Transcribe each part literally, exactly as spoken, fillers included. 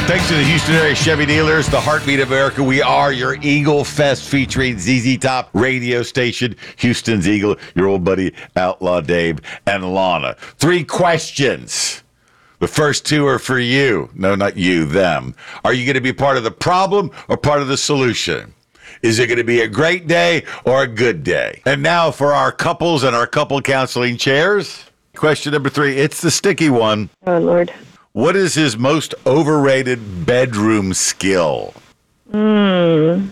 Thanks to the Houston area Chevy dealers, the heartbeat of America. We are your Eagle Fest featuring Z Z Top radio station, Houston's Eagle, your old buddy Outlaw Dave and Lana. Three questions. The first two are for you. No, not you, them. Are you going to be part of the problem or part of the solution? Is it going to be a great day or a good day? And now for our couples and our couple counseling chairs. Question number three. It's the sticky one. Oh, Lord. What is his most overrated bedroom skill? Hmm.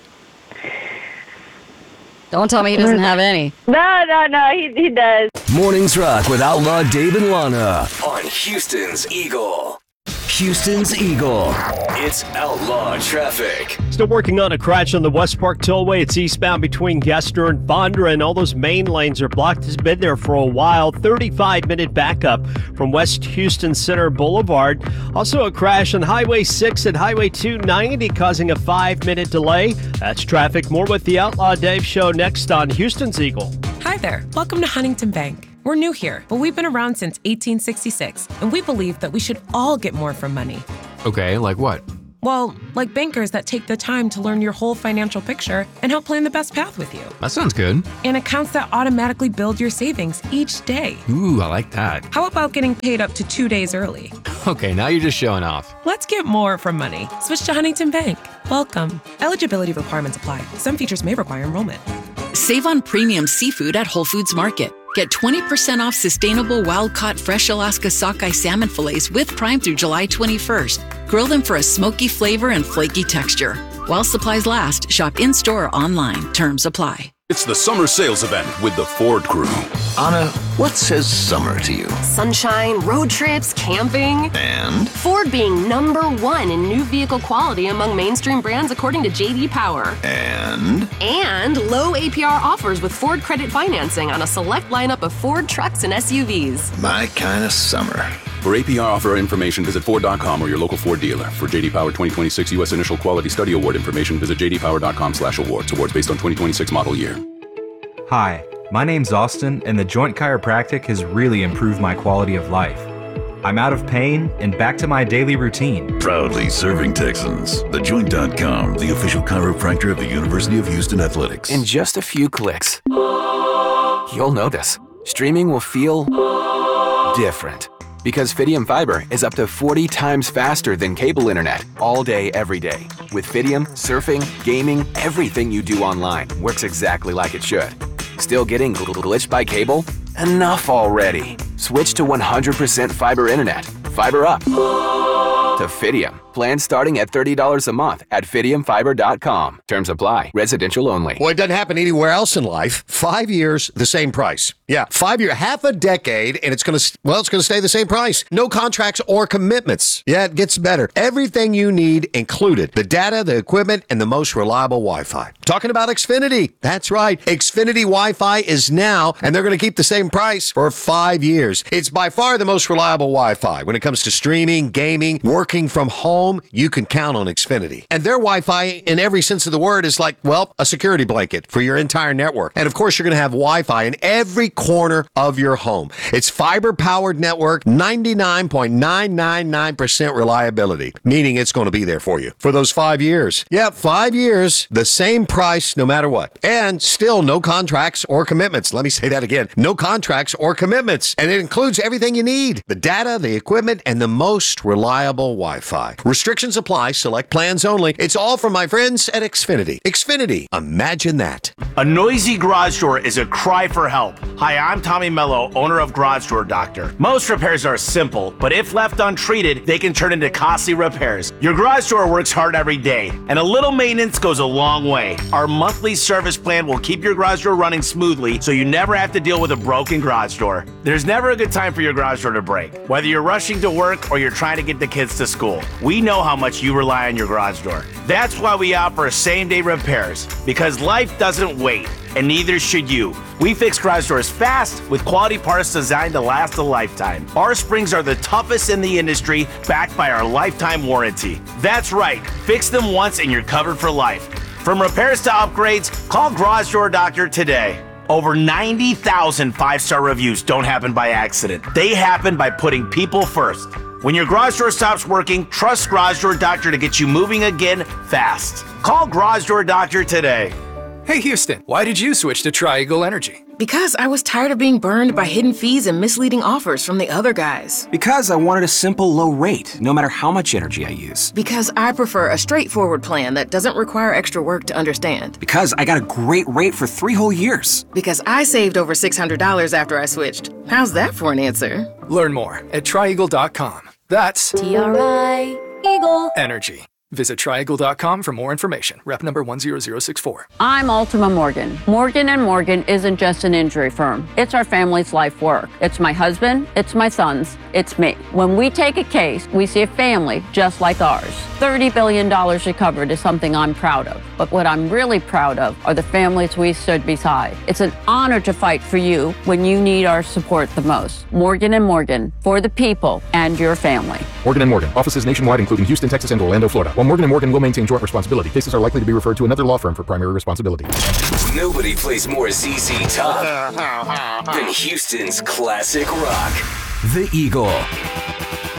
Don't tell me he doesn't have any. No, no, no, he, he does. Mornings Rock with Outlaw Dave and Lana on Houston's Eagle. Houston's Eagle. It's Outlaw Traffic. Still working on a crash on the West Park Tollway. It's eastbound between Gessner and Fondra, and all those main lanes are blocked. It's been there for a while. thirty-five minute backup from West Houston Center Boulevard. Also a crash on Highway six and Highway two ninety, causing a five minute delay. That's traffic. More with the Outlaw Dave Show next on Houston's Eagle. Hi there. Welcome to Huntington Bank. We're new here, but we've been around since eighteen sixty-six, and we believe that we should all get more from money. Okay, like what? Well, like bankers that take the time to learn your whole financial picture and help plan the best path with you. That sounds good. And accounts that automatically build your savings each day. Ooh, I like that. How about getting paid up to two days early? Okay, now you're just showing off. Let's get more from money. Switch to Huntington Bank. Welcome. Eligibility requirements apply. Some features may require enrollment. Save on premium seafood at Whole Foods Market. Get twenty percent off sustainable wild-caught fresh Alaska sockeye salmon fillets with Prime through July twenty-first. Grill them for a smoky flavor and flaky texture. While supplies last, shop in-store or online. Terms apply. It's the summer sales event with the Ford crew. Anna, what says summer to you? Sunshine, road trips, camping. And? Ford being number one in new vehicle quality among mainstream brands according to J D Power. And? And low A P R offers with Ford credit financing on a select lineup of Ford trucks and S U Vs. My kind of summer. For A P R offer information, visit Ford dot com or your local Ford dealer. For J D Power twenty twenty-six U S Initial Quality Study Award information, visit j d power dot com slash awards. Awards based on twenty twenty-six model year. Hi, my name's Austin, and the Joint Chiropractic has really improved my quality of life. I'm out of pain and back to my daily routine. Proudly serving Texans, the joint dot com, the official chiropractor of the University of Houston Athletics. In just a few clicks, you'll know this. Streaming will feel different. Because Fidium Fiber is up to forty times faster than cable internet all day, every day. With Fidium, surfing, gaming, everything you do online works exactly like it should. Still getting glitched by cable? Enough already. Switch to one hundred percent fiber internet. Fiber up to Fidium. Plans starting at thirty dollars a month at fidium fiber dot com. Terms apply. Residential only. Well, it doesn't happen anywhere else in life. Five years, the same price. Yeah, five year, half a decade, and it's going to, well, it's going to stay the same price. No contracts or commitments. Yeah, it gets better. Everything you need included. The data, the equipment, and the most reliable Wi-Fi. Talking about Xfinity. That's right. Xfinity Wi-Fi is now, and they're going to keep the same price for five years. It's by far the most reliable Wi-Fi. When it comes to streaming, gaming, working from home, you can count on Xfinity. And their Wi-Fi, in every sense of the word, is like, well, a security blanket for your entire network. And of course, you're going to have Wi-Fi in every corner of your home. It's fiber-powered network, ninety-nine point nine nine nine percent reliability, meaning it's going to be there for you for those five years. Yep, five years, the same price no matter what. And still no contracts or commitments. Let me say that again. No contracts or commitments. And it includes everything you need. The data, the equipment, and the most reliable Wi-Fi. Restrictions apply. Select plans only. It's all from my friends at Xfinity. Xfinity. Imagine that. A noisy garage door is a cry for help. Hi, I'm Tommy Mello, owner of Garage Door Doctor. Most repairs are simple, but if left untreated, they can turn into costly repairs. Your garage door works hard every day, and a little maintenance goes a long way. Our monthly service plan will keep your garage door running smoothly, so you never have to deal with a broken garage door. There's never a good time for your garage door to break. Whether you're rushing to work or you're trying to get the kids to school, we know how much you rely on your garage door. That's why we offer same-day repairs, because life doesn't wait, and neither should you. We fix garage doors fast with quality parts designed to last a lifetime. Our springs are the toughest in the industry, backed by our lifetime warranty. That's right, fix them once and you're covered for life. From repairs to upgrades, call Garage Door Doctor today. Over ninety thousand five-star reviews don't happen by accident. They happen by putting people first. When your garage door stops working, trust Garage Door Doctor to get you moving again fast. Call Garage Door Doctor today. Hey Houston, why did you switch to Tri-Eagle Energy? Because I was tired of being burned by hidden fees and misleading offers from the other guys. Because I wanted a simple low rate, no matter how much energy I use. Because I prefer a straightforward plan that doesn't require extra work to understand. Because I got a great rate for three whole years. Because I saved over six hundred dollars after I switched. How's that for an answer? Learn more at tri eagle dot com. That's T R I Eagle Energy. Visit tri eagle dot com for more information. Rep number one zero zero six four. I'm Ultima Morgan. Morgan and Morgan isn't just an injury firm. It's our family's life work. It's my husband, it's my sons, it's me. When we take a case, we see a family just like ours. thirty billion dollars recovered is something I'm proud of. But what I'm really proud of are the families we stood beside. It's an honor to fight for you when you need our support the most. Morgan and Morgan, for the people and your family. Morgan and Morgan, offices nationwide including Houston, Texas, and Orlando, Florida. While Morgan and Morgan will maintain joint responsibility, cases are likely to be referred to another law firm for primary responsibility. Nobody plays more Z Z Top than Houston's classic rock. The Eagle.